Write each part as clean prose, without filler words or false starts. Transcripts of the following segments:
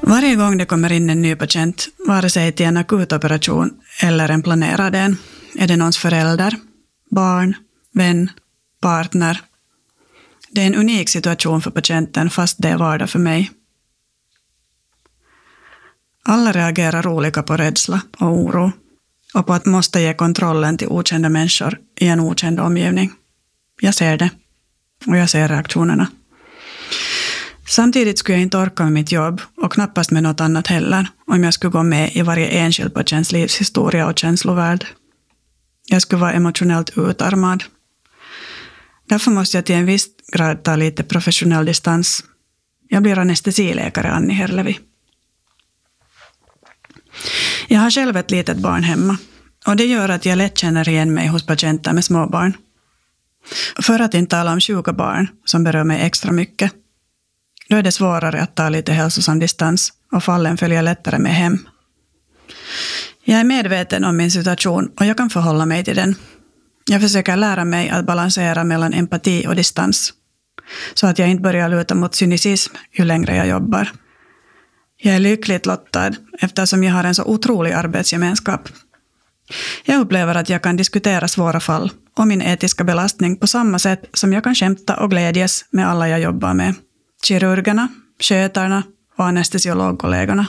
Varje gång det kommer in en ny patient, vare sig till en akutoperation eller en planerad en, är det någons förälder, barn, vän, partner. Det är en unik situation för patienten fast det är vardag för mig. Alla reagerar olika på rädsla och oro och på att måste ge kontrollen till okända människor i en okänd omgivning. Jag ser det och jag ser reaktionerna. Samtidigt skulle jag inte orka med mitt jobb och knappast med något annat heller om jag skulle gå med i varje enskild patients livshistoria och känslovärld. Jag skulle vara emotionellt utarmad. Därför måste jag till en viss grad ta lite professionell distans. Jag blir anestesiläkare Annie Herlevi. Jag har själv ett litet barn hemma och det gör att jag lätt känner igen mig hos patienter med små barn. För att inte tala om sjuka barn som berör mig extra mycket. Då är det svårare att ta lite hälsosam distans och fallen följer lättare med hem. Jag är medveten om min situation och jag kan förhålla mig till den. Jag försöker lära mig att balansera mellan empati och distans. Så att jag inte börjar luta mot cynism ju längre jag jobbar. Jag är lyckligt lottad eftersom jag har en så otrolig arbetsgemenskap. Jag upplever att jag kan diskutera svåra fall och min etiska belastning på samma sätt som jag kan skämta och glädjas med alla jag jobbar med. Kirurgerna, skötarna och anestesiologkollegorna.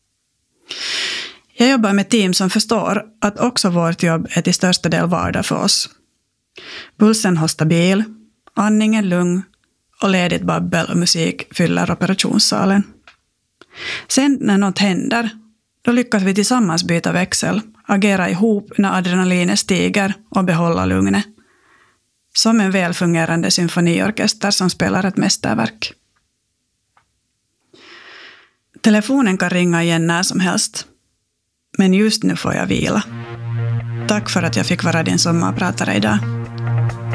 Jag jobbar med team som förstår att också vårt jobb är till största del vardag för oss. Pulsen hålls stabil, andningen lugn och ledigt babbel och musik fyller operationssalen. Sen när något händer, då lyckas vi tillsammans byta växel, agera ihop när adrenalinet stiger och behålla lugnet. Som en välfungerande symfoniorkester som spelar ett mästerverk. Telefonen kan ringa igen när som helst. Men just nu får jag vila. Tack för att jag fick vara din sommarpratare idag.